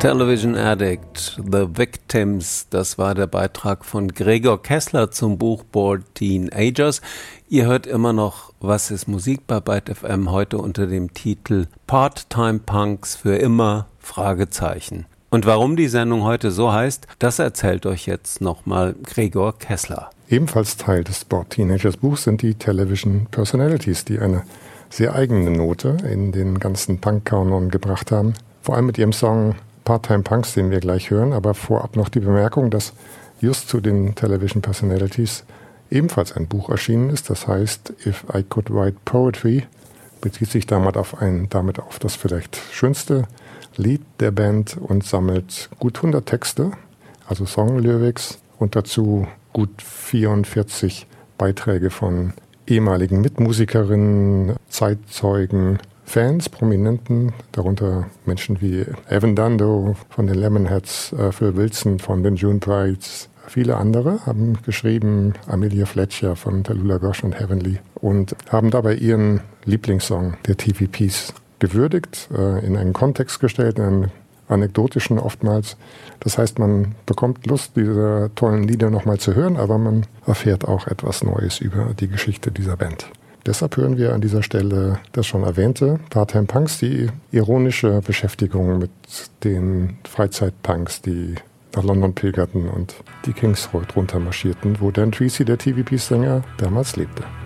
Television Addict, The Victims, das war der Beitrag von Gregor Kessler zum Buch Bored Teenagers. Ihr hört immer noch Was ist Musik bei Byte FM, heute unter dem Titel Part-Time Punks für immer? Fragezeichen. Und warum die Sendung heute so heißt, das erzählt euch jetzt nochmal Gregor Kessler. Ebenfalls Teil des Bored Teenagers Buchs sind die Television Personalities, die eine sehr eigene Note in den ganzen Punk-Kanon gebracht haben. Vor allem mit ihrem Song Part-Time Punks, den wir gleich hören, aber vorab noch die Bemerkung, dass just zu den Television Personalities ebenfalls ein Buch erschienen ist, das heißt If I Could Write Poetry, bezieht sich damit auf das vielleicht schönste Lied der Band und sammelt gut 100 Texte, also Songlyrics, und dazu gut 44 Beiträge von ehemaligen Mitmusikerinnen, Zeitzeugen, Fans, Prominenten, darunter Menschen wie Evan Dando von den Lemonheads, Phil Wilson von den June Brides. Viele andere haben geschrieben, Amelia Fletcher von Tallulah Gosh und Heavenly, und haben dabei ihren Lieblingssong der TVPs gewürdigt, in einen Kontext gestellt, in einen anekdotischen oftmals. Das heißt, man bekommt Lust, diese tollen Lieder nochmal zu hören, aber man erfährt auch etwas Neues über die Geschichte dieser Band. Deshalb hören wir an dieser Stelle das schon erwähnte Part-Time Punks, die ironische Beschäftigung mit den Freizeitpunks, die nach London pilgerten und die Kings Road runtermarschierten, wo Dan Treacy, der TVP-Sänger, damals lebte.